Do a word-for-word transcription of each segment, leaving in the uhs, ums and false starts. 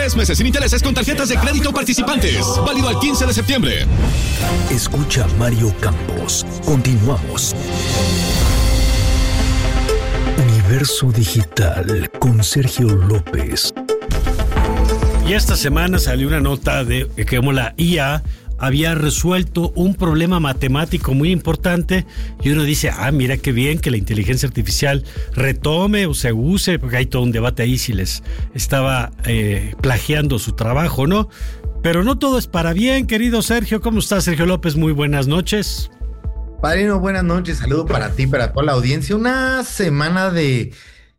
Tres meses sin intereses con tarjetas de crédito participantes. Válido al quince de septiembre. Escucha Mario Campos. Continuamos. Universo Digital con Sergio López. Y esta semana salió una nota de que como la I A había resuelto un problema matemático muy importante y uno dice, ah, mira qué bien que la inteligencia artificial retome o se use, porque hay todo un debate ahí si les estaba eh, plagiando su trabajo, ¿no? Pero no todo es para bien, querido Sergio. ¿Cómo estás, Sergio López? Muy buenas noches. Padrino, buenas noches. Saludo para ti, para toda la audiencia. Una semana de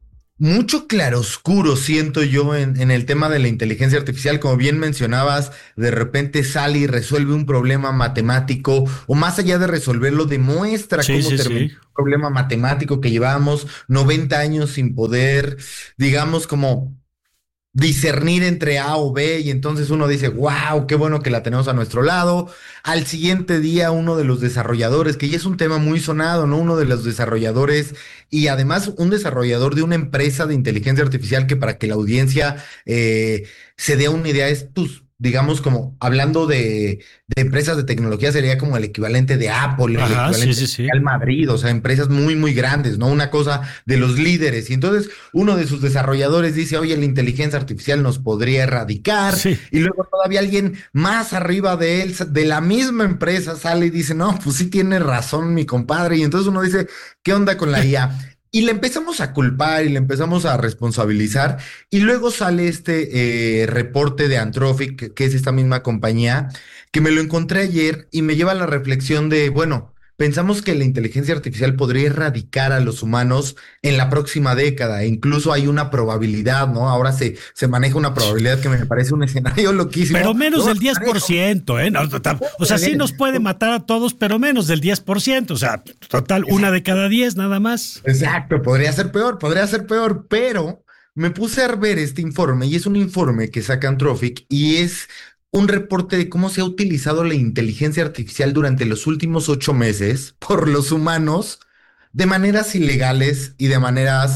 mucho claroscuro, siento yo, en, en el tema de la inteligencia artificial. Como bien mencionabas, de repente sale y resuelve un problema matemático, o más allá de resolverlo, demuestra Sí, cómo sí, terminó sí. un problema matemático que llevábamos noventa años sin poder, digamos, como discernir entre A o B, y entonces uno dice, wow, qué bueno que la tenemos a nuestro lado. Al siguiente día, uno de los desarrolladores, que ya es un tema muy sonado, ¿no? Uno de los desarrolladores, y además un desarrollador de una empresa de inteligencia artificial, que para que la audiencia eh, se dé una idea, es, pues, digamos, como hablando de, de empresas de tecnología, sería como el equivalente de Apple, el Ajá, equivalente sí, sí, sí. de Real Madrid, o sea, empresas muy, muy grandes, ¿no? Una cosa de los líderes. Y entonces uno de sus desarrolladores dice, oye, la inteligencia artificial nos podría erradicar. Sí. Y luego todavía alguien más arriba de él, de la misma empresa, sale y dice, no, pues sí tiene razón mi compadre. Y entonces uno dice, ¿qué onda con la I A? Y le empezamos a culpar y le empezamos a responsabilizar, y luego sale este eh, reporte de Anthropic, que es esta misma compañía, que me lo encontré ayer y me lleva a la reflexión de, bueno, pensamos que la inteligencia artificial podría erradicar a los humanos en la próxima década, e incluso hay una probabilidad, ¿no? Ahora se, se maneja una probabilidad que me parece un escenario loquísimo. Pero menos No, del diez por ciento, ¿eh? No, total, o sea, sí nos puede matar a todos, pero menos del diez por ciento. O sea, total, una de cada diez nada más. Exacto, podría ser peor, podría ser peor, pero me puse a ver este informe, y es un informe que saca Anthropic, y es un reporte de cómo se ha utilizado la inteligencia artificial durante los últimos ocho meses por los humanos de maneras ilegales y de maneras,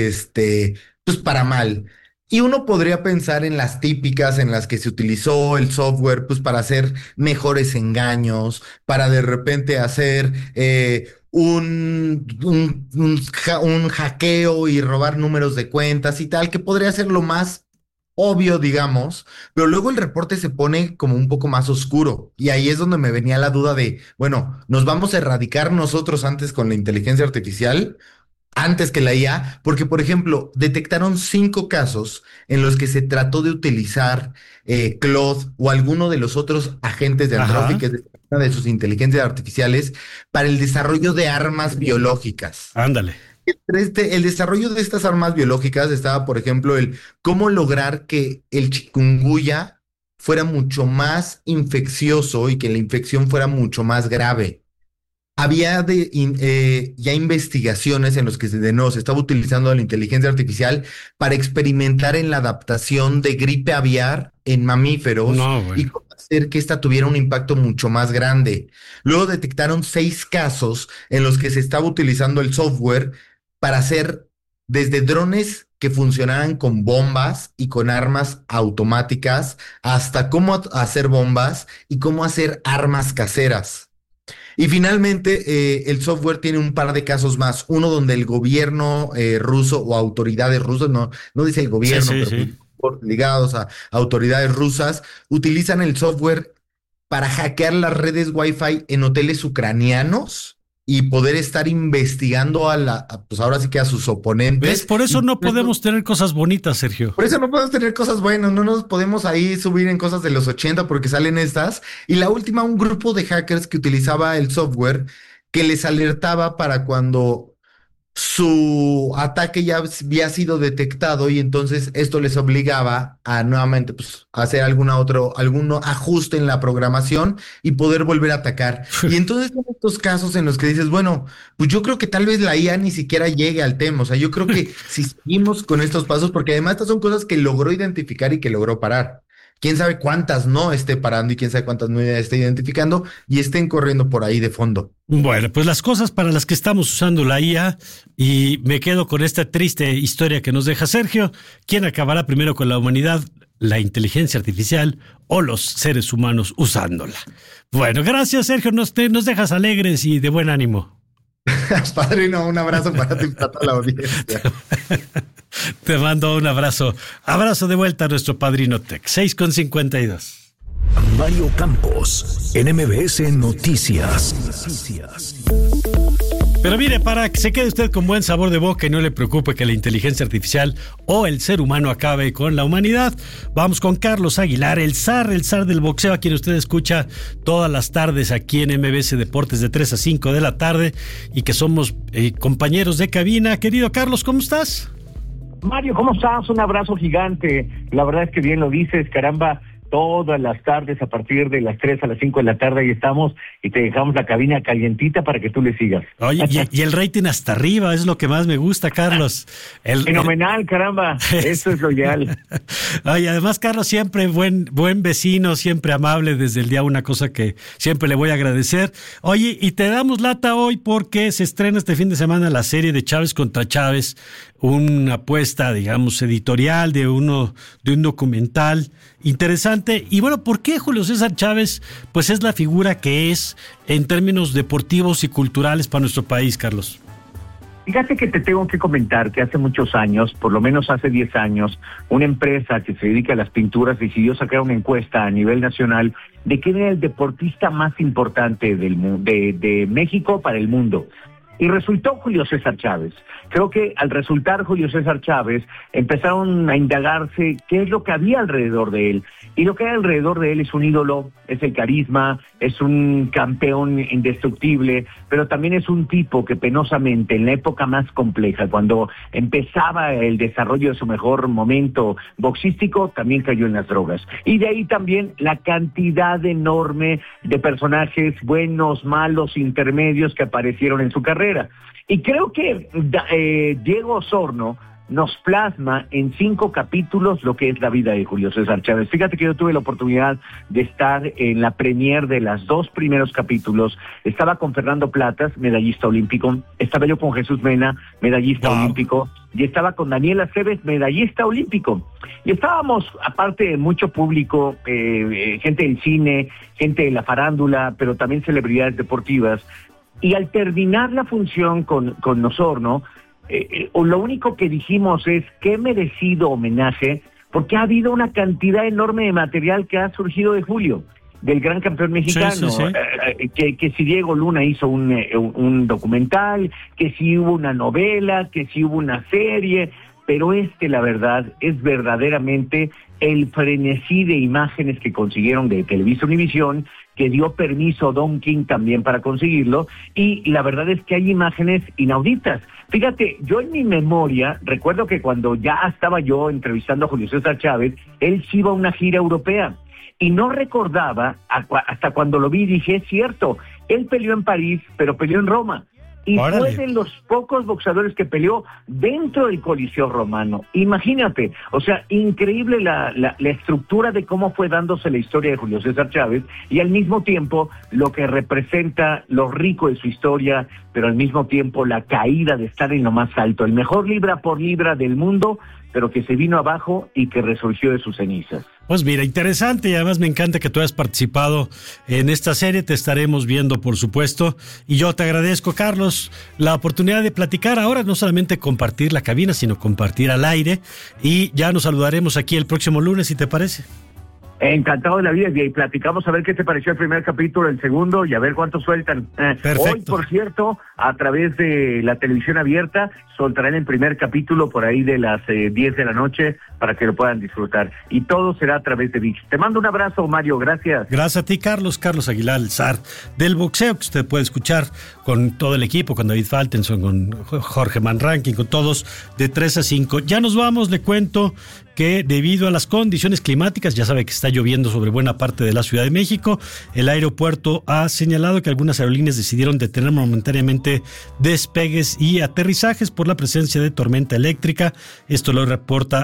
este, pues para mal. Y uno podría pensar en las típicas en las que se utilizó el software, pues para hacer mejores engaños, para de repente hacer eh, un, un, un, ja- un hackeo y robar números de cuentas y tal, que podría ser lo más obvio, digamos, pero luego el reporte se pone como un poco más oscuro, y ahí es donde me venía la duda de, bueno, ¿nos vamos a erradicar nosotros antes con la inteligencia artificial? Antes que la I A, porque por ejemplo, detectaron cinco casos en los que se trató de utilizar eh, Claude o alguno de los otros agentes de Ajá. Anthropic, que es una de sus inteligencias artificiales, para el desarrollo de armas biológicas. Ándale. Este, el desarrollo de estas armas biológicas estaba, por ejemplo, el cómo lograr que el chikungunya fuera mucho más infeccioso y que la infección fuera mucho más grave. Había de, in- eh, ya investigaciones en los que se, de nuevo, se estaba utilizando la inteligencia artificial para experimentar en la adaptación de gripe aviar en mamíferos, No, bueno. y cómo hacer que esta tuviera un impacto mucho más grande. Luego detectaron seis casos en los que se estaba utilizando el software para hacer desde drones que funcionaran con bombas y con armas automáticas, hasta cómo at- hacer bombas y cómo hacer armas caseras. Y finalmente, eh, el software tiene un par de casos más. Uno donde el gobierno eh, ruso o autoridades rusas, no, no dice el gobierno, Sí, sí, pero sí. por- ligados a autoridades rusas, utilizan el software para hackear las redes Wi-Fi en hoteles ucranianos y poder estar investigando a la, a, pues ahora sí que a sus oponentes. ¿Ves? Por eso Y no podemos tener cosas bonitas, Sergio. por eso no podemos tener cosas buenas, no nos podemos ahí subir en cosas de los ochenta porque salen estas. Y la última, un grupo de hackers que utilizaba el software que les alertaba para cuando su ataque ya había sido detectado, y entonces esto les obligaba a nuevamente pues, hacer alguna otro, algún ajuste en la programación y poder volver a atacar. Y entonces son estos casos en los que dices, bueno, pues yo creo que tal vez la I A ni siquiera llegue al tema. O sea, yo creo que si seguimos con estos pasos, porque además estas son cosas que logró identificar y que logró parar. Quién sabe cuántas no esté parando y quién sabe cuántas no esté identificando y estén corriendo por ahí de fondo. Bueno, pues las cosas para las que estamos usando la I A, y me quedo con esta triste historia que nos deja Sergio. ¿Quién acabará primero con la humanidad? la inteligencia artificial o los seres humanos usándola. Bueno, gracias, Sergio, nos, te, nos dejas alegres y de buen ánimo. Padrino, un abrazo para ti y para toda la audiencia. Te mando un abrazo. Abrazo de vuelta a nuestro Padrino Tech. seis con cincuenta y dos. Mario Campos, en M B S Noticias. Pero mire, para que se quede usted con buen sabor de boca y no le preocupe que la inteligencia artificial o el ser humano acabe con la humanidad, vamos con Carlos Aguilar, el zar, el zar del boxeo, a quien usted escucha todas las tardes aquí en M B S Deportes de tres a cinco de la tarde y que somos eh, compañeros de cabina. Querido Carlos, ¿cómo estás? Mario, ¿cómo estás? Un abrazo gigante. La verdad es que bien lo dices, caramba. Todas las tardes a partir de las tres a las cinco de la tarde ahí estamos y te dejamos la cabina calientita para que tú le sigas. Oye, y, y el rating hasta arriba es lo que más me gusta, Carlos. El, Fenomenal, el... caramba, eso es lo ideal. Oye, además, Carlos, siempre buen buen vecino, siempre amable desde el día, una cosa que siempre le voy a agradecer. Oye, y te damos lata hoy porque se estrena este fin de semana la serie de Chávez contra Chávez, una apuesta, digamos, editorial de uno de un documental interesante. Y bueno, ¿por qué Julio César Chávez pues es la figura que es en términos deportivos y culturales para nuestro país, Carlos? Fíjate que te tengo que comentar que hace muchos años, por lo menos hace diez años, una empresa que se dedica a las pinturas decidió sacar una encuesta a nivel nacional de quién era el deportista más importante del de, de México para el mundo. Y resultó Julio César Chávez. Creo que al resultar Julio César Chávez, empezaron a indagarse qué es lo que había alrededor de él. Y lo que hay alrededor de él es un ídolo, es el carisma, es un campeón indestructible, pero también es un tipo que penosamente, en la época más compleja, cuando empezaba el desarrollo de su mejor momento boxístico, también cayó en las drogas. Y de ahí también la cantidad enorme de personajes buenos, malos, intermedios que aparecieron en su carrera. Y creo que eh, Diego Osorno nos plasma en cinco capítulos lo que es la vida de Julio César Chávez. Fíjate que yo tuve la oportunidad de estar en la premier de los dos primeros capítulos. Estaba con Fernando Platas, medallista olímpico. Estaba yo con Jesús Mena, medallista wow. olímpico. Y estaba con Daniel Aceves, medallista olímpico. Y estábamos, aparte de mucho público, eh, eh, gente del cine, gente de la farándula, pero también celebridades deportivas. Y al terminar la función con, con Osorno, Eh, eh, lo único que dijimos es qué merecido homenaje, porque ha habido una cantidad enorme de material que ha surgido de Julio, del gran campeón mexicano, sí, sí, sí. Eh, que, que si Diego Luna hizo un, eh, un documental, que si hubo una novela, que si hubo una serie, pero este, la verdad, es verdaderamente el frenesí de imágenes que consiguieron de Televisa Univisión, que dio permiso a Don King también para conseguirlo, y la verdad es que hay imágenes inauditas. Fíjate, yo en mi memoria, recuerdo que cuando ya estaba yo entrevistando a Julio César Chávez, él sí iba a una gira europea, y no recordaba, hasta cuando lo vi, dije, es cierto, él peleó en París, pero peleó en Roma. Y Órale. Fue de los pocos boxeadores que peleó dentro del Coliseo Romano. Imagínate, o sea, increíble la, la, la estructura de cómo fue dándose la historia de Julio César Chávez y al mismo tiempo lo que representa lo rico de su historia, pero al mismo tiempo la caída de estar en lo más alto. El mejor libra por libra del mundo, pero que se vino abajo y que resurgió de sus cenizas. Pues mira, interesante y además me encanta que tú hayas participado en esta serie, te estaremos viendo por supuesto y yo te agradezco, Carlos, la oportunidad de platicar ahora, no solamente compartir la cabina, sino compartir al aire y ya nos saludaremos aquí el próximo lunes, si te parece. Encantado de la vida y platicamos a ver qué te pareció el primer capítulo, el segundo y a ver cuánto sueltan. Perfecto. Hoy, por cierto, a través de la televisión abierta, soltarán el primer capítulo por ahí de las eh, diez de la noche para que lo puedan disfrutar. Y todo será a través de V I X. Te mando un abrazo, Mario. Gracias. Gracias a ti, Carlos. Carlos Aguilar, el zar del boxeo, que usted puede escuchar con todo el equipo, con David Faltenson, con Jorge Manrankin, con todos de tres a cinco. Ya nos vamos, le cuento que debido a las condiciones climáticas, ya sabe que está lloviendo sobre buena parte de la Ciudad de México, el aeropuerto ha señalado que algunas aerolíneas decidieron detener momentáneamente despegues y aterrizajes por la presencia de tormenta eléctrica. Esto lo reporta el aeropuerto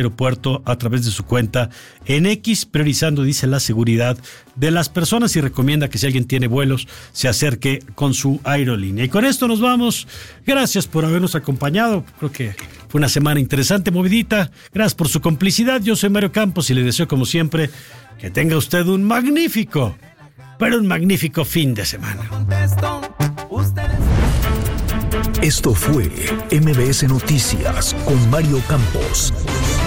aeropuerto a través de su cuenta en X, priorizando, dice, la seguridad de las personas y recomienda que si alguien tiene vuelos se acerque con su aerolínea. Y con esto nos vamos. Gracias por habernos acompañado. Creo que fue una semana interesante, movidita. Gracias por su complicidad. Yo soy Mario Campos y le deseo, como siempre, que tenga usted un magnífico, pero un magnífico fin de semana. Esto fue M B S Noticias con Mario Campos.